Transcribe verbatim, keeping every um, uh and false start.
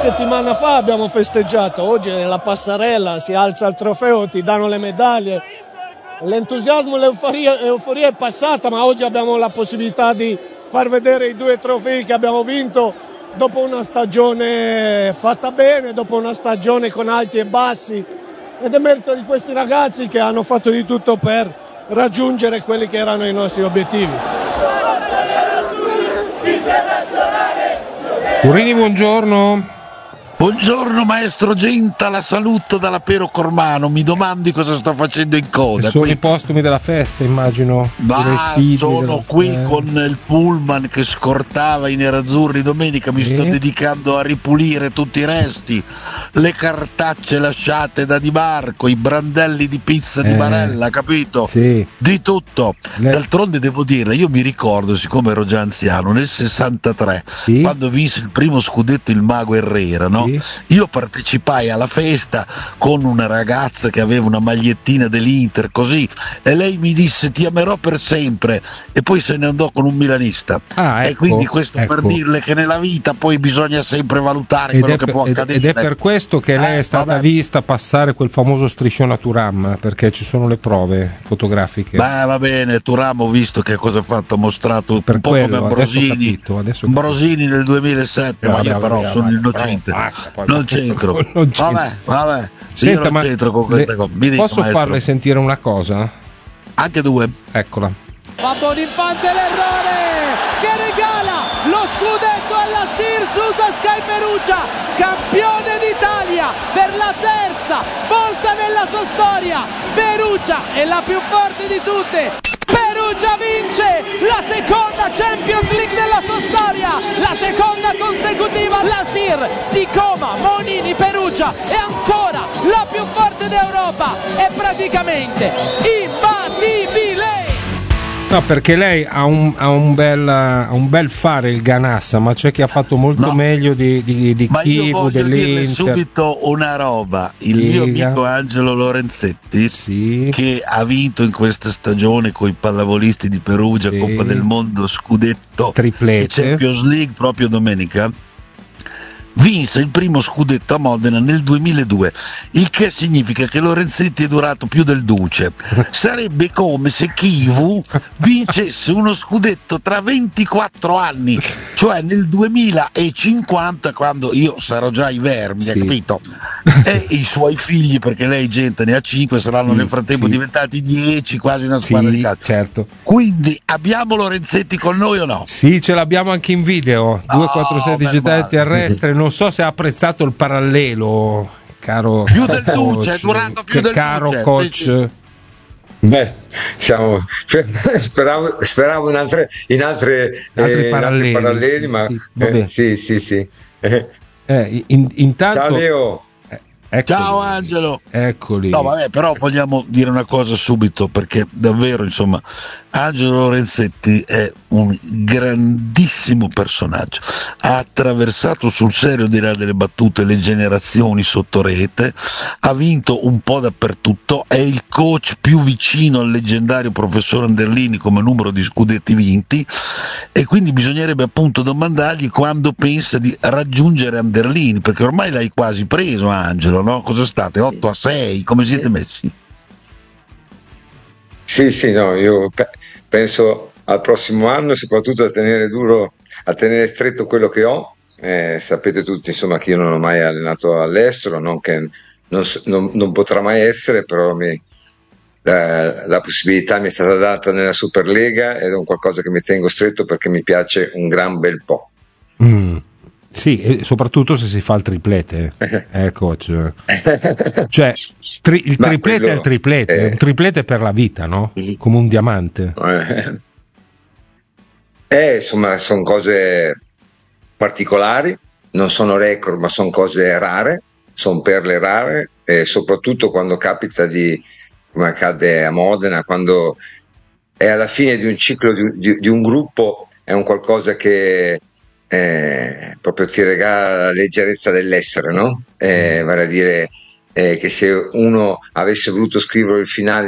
settimana fa abbiamo festeggiato, oggi è la passerella, si alza il trofeo, ti danno le medaglie, l'entusiasmo, l'euforia, l'euforia è passata, ma oggi abbiamo la possibilità di far vedere i due trofei che abbiamo vinto dopo una stagione fatta bene, dopo una stagione con alti e bassi, ed è merito di questi ragazzi che hanno fatto di tutto per raggiungere quelli che erano i nostri obiettivi. Purini, buongiorno. Buongiorno maestro Genta, la saluto dalla Pero Cormano, mi domandi cosa sto facendo in coda. Sono qui... i postumi della festa, immagino. Ma sono qui festa. Con il pullman che scortava i nerazzurri domenica, mi eh? sto dedicando a ripulire tutti i resti, le cartacce lasciate da Di Marco, i brandelli di pizza eh, di Barella, capito? Sì. Di tutto. Le... D'altronde devo dirle, io mi ricordo, siccome ero già anziano, nel sessantatré, sì? quando vinse il primo scudetto il Mago Herrera, no? Io partecipai alla festa con una ragazza che aveva una magliettina dell'Inter così, e lei mi disse ti amerò per sempre, e poi se ne andò con un milanista. Ah, ecco, e quindi questo ecco. per dirle che nella vita poi bisogna sempre valutare ed quello è, che può ed, accadere. ed è per questo che lei eh, è stata vabbè. vista passare quel famoso striscione a Thuram, perché ci sono le prove fotografiche. Beh, va bene, Thuram ho visto che cosa ha fatto, ha mostrato per un po' quello, come Ambrosini, adesso ho capito, adesso ho Ambrosini nel duemilasette, eh, ma vabbè, io però vabbè, sono vabbè, innocente, basta, poi, non c'entro. Non c'entro. Vabbè, vabbè. Senta, io non ma c'entro con queste cose. Mi dica, posso maestro. farle sentire una cosa? Anche due. Eccola. Fa Boninfante l'errore che regala lo scudetto alla Sirsus Sky Perugia, campione d'Italia per la terza volta nella sua storia. Perugia è la più forte di tutte. Perugia vince la seconda Champions League della sua storia, la seconda consecutiva. La Sir, Sicoma, Monini, Perugia è ancora la più forte d'Europa, è praticamente imbattibile. No, perché lei ha un, ha un, bel, ha un bel fare il Ganassa, ma c'è chi ha fatto molto no. meglio di, di, di ma Chivu, io voglio dell'Inter. dirle subito una roba, il Diga. mio amico Angelo Lorenzetti, sì. che ha vinto in questa stagione con i pallavolisti di Perugia, sì. Coppa del Mondo, scudetto triplete e Champions League proprio domenica, vinse il primo scudetto a Modena nel duemiladue, il che significa che Lorenzetti è durato più del Duce. Sarebbe come se Chivu vincesse uno scudetto tra ventiquattro anni, cioè nel duemilacinquanta, quando io sarò già ai vermi, sì. capito? E i suoi figli, perché lei gente ne ha cinque, saranno sì, nel frattempo sì. diventati dieci, quasi una squadra sì, di calcio. Certo. Quindi abbiamo Lorenzetti con noi o no? Sì, ce l'abbiamo anche in video. due quattro sei digitali terrestre. Non so se ha apprezzato il parallelo, caro più del coach, Duce, è durato più del caro Duce, coach. sì. Beh, siamo, speravo, speravo in altre, in altre, in altri eh, paralleli, in altri paralleli sì, ma sì, eh, sì, sì, sì. Eh, in, intanto, ciao Leo. Eccoli. Ciao Angelo. Eccoli. No, vabbè, però vogliamo dire una cosa subito, perché davvero, insomma, Angelo Lorenzetti è un grandissimo personaggio. Ha attraversato sul serio, di là delle battute, le generazioni sotto rete, ha vinto un po' dappertutto, è il coach più vicino al leggendario professor Anderlini come numero di scudetti vinti, e quindi bisognerebbe appunto domandargli quando pensa di raggiungere Anderlini, perché ormai l'hai quasi preso, Angelo, no? Cosa state? otto a sei? Come siete messi? Sì, sì, no, io pe- penso al prossimo anno, soprattutto a tenere duro, a tenere stretto quello che ho. Eh, sapete tutti, insomma, che io non ho mai allenato all'estero, non che non, non, non potrà mai essere, però mi, la, la possibilità mi è stata data nella Superlega ed è un qualcosa che mi tengo stretto perché mi piace un gran bel po'. Mm. Sì, e soprattutto se si fa il triplete, eh, coach. Cioè, tri- il Ma triplete quello, è il triplete, eh, è un triplete per la vita, no? Come un diamante. Eh, eh insomma, sono cose particolari, non sono record, ma sono cose rare, sono perle rare, e soprattutto quando capita di, come accade a Modena, quando è alla fine di un ciclo di, di, di un gruppo, è un qualcosa che Eh, proprio ti regala la leggerezza dell'essere, no? Eh, vale a dire eh, che se uno avesse voluto scrivere il finale